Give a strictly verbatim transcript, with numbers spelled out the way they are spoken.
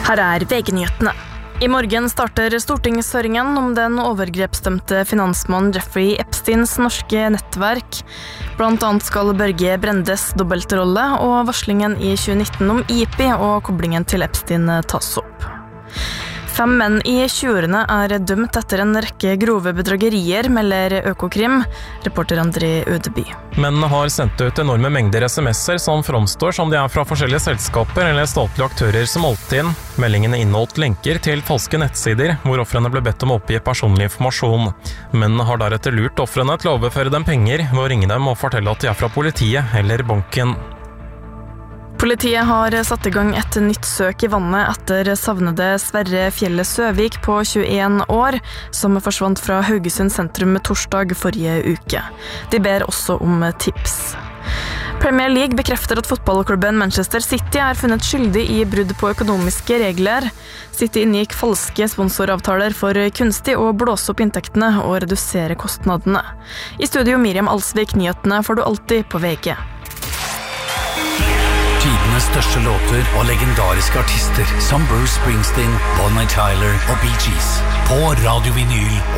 Her er V G-nyhetene. I morgen starter stortingshøringen om den overgrepsdømte finansmannen Jeffrey Epsteins norske nettverk. Blant annet skal Børge Brendes dobbeltrolle og varslingen i tjue nitten om I P og koblingen til Epstein tas opp. Fem menn i tjuerne er dømt etter en rekke grove bedragerier, melder Økokrim, reporter André Ødeby. Mennene har sendt ut enorme mengder sms'er som framstår som de er fra forskjellige selskaper eller statlige aktører som alltid inn. Meldingene inneholdt lenker til falske nettsider, hvor offrene ble bedt om å oppgi personlig informasjon. Mennene har deretter lurt offrene til å overføre dem penger ved å ringe dem og fortelle at de er fra politiet eller banken. Politiet har satt i gang et nytt søk i vannet etter savnede Sverre Fjelle Søvik på tjueen år, som forsvant fra Haugesund sentrum torsdag forrige uke. De ber også om tips. Premier League bekrefter at fotballklubben Manchester City er funnet skyldig i brudd på økonomiske regler. City inngikk falske sponsoravtaler for kunstig å blåse opp inntektene og redusere kostnadene. I studio Miriam Alsvik, nyhetene får du alltid på V G. Tidenes største låter og legendariske artister som Bruce Springsteen, Bonnie Tyler og Bee Gees. På Radio Vinyl